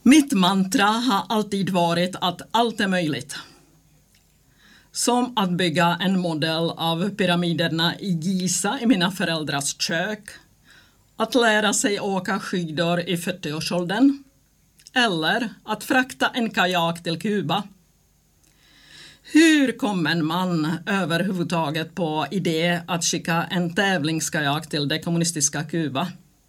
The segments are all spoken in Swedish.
Mitt mantra har alltid varit att allt är möjligt. Som att bygga en modell av pyramiderna i Giza i mina föräldrars kök. Att lära sig åka skidor i 40-årsåldern. Eller att frakta en kajak till Kuba. Hur kom en man överhuvudtaget på idé att skicka en tävlingskajak till det kommunistiska Kuba?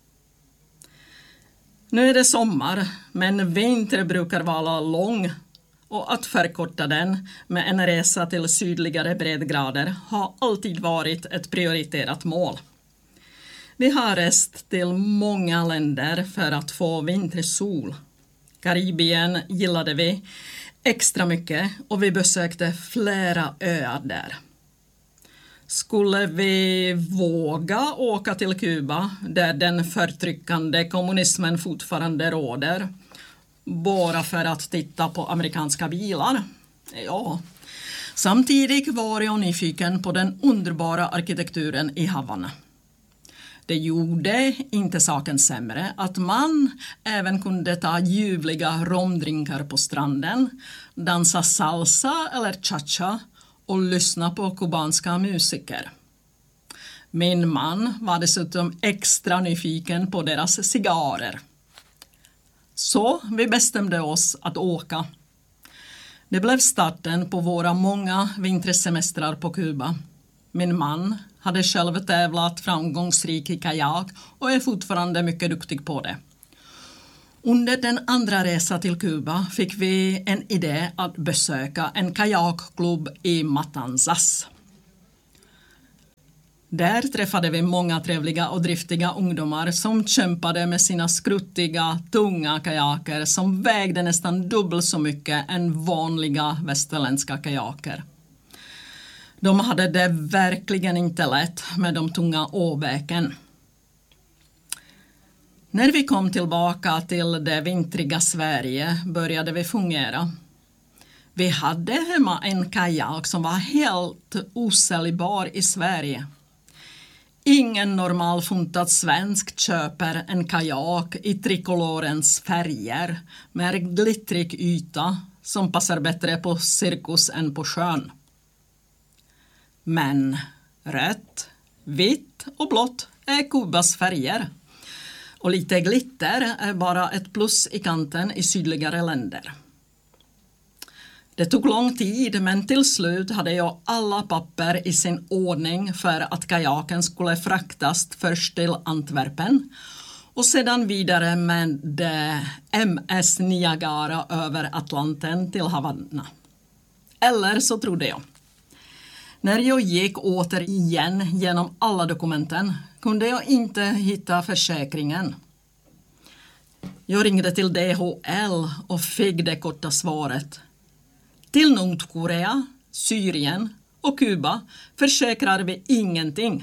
Nu är det sommar, men vinter brukar vara lång och att förkorta den med en resa till sydligare breddgrader har alltid varit ett prioriterat mål. Vi har rest till många länder för att få vintersol. Karibien gillade vi extra mycket och vi besökte flera öar där. Skulle vi våga åka till Kuba där den förtryckande kommunismen fortfarande råder bara för att titta på amerikanska bilar? Ja. Samtidigt var jag nyfiken på den underbara arkitekturen i Havanna. Det gjorde inte saken sämre att man även kunde ta ljuvliga romdrinkar på stranden, dansa salsa eller cha-cha och lyssna på kubanska musiker. Min man var dessutom extra nyfiken på deras cigarrer. Så vi bestämde oss att åka. Det blev starten på våra många vintersemestrar på Kuba. Min man hade själv tävlat framgångsrik i kajak och är fortfarande mycket duktig på det. Under den andra resan till Kuba fick vi en idé att besöka en kajakklubb i Matanzas. Där träffade vi många trevliga och driftiga ungdomar som kämpade med sina skruttiga, tunga kajaker som vägde nästan dubbelt så mycket än vanliga västerländska kajaker. De hade det verkligen inte lätt med de tunga åbäken. När vi kom tillbaka till det vintriga Sverige började vi fungera. Vi hade hemma en kajak som var helt osäljbar i Sverige. Ingen normalfuntad svensk köper en kajak i trikolorens färger med glittrig yta som passar bättre på cirkus än på sjön. Men rött, vitt och blått är Kubas färger. Och lite glitter är bara ett plus i kanten i sydligare länder. Det tog lång tid, men till slut hade jag alla papper i sin ordning för att kajaken skulle fraktas först till Antwerpen och sedan vidare med MS Niagara över Atlanten till Havanna. Eller så trodde jag. När jag gick återigen genom alla dokumenten kunde jag inte hitta försäkringen. Jag ringde till DHL och fick det korta svaret. Till Nordkorea, Syrien och Kuba försäkrar vi ingenting.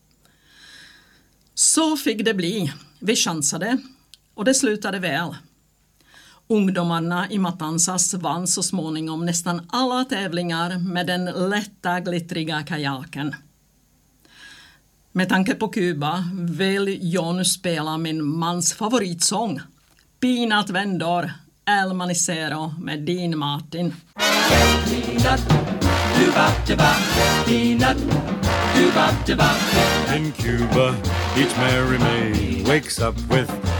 Så fick det bli. Vi chansade och det slutade väl. Ungdomarna i Matanzas vann så småningom nästan alla tävlingar med den lätta glittriga kajaken. Med tanke på Kuba vill jag nu spela min mans favoritsång. Peanut Vendor, El Manicero med Dean Martin. In Cuba, each Mary May wakes up with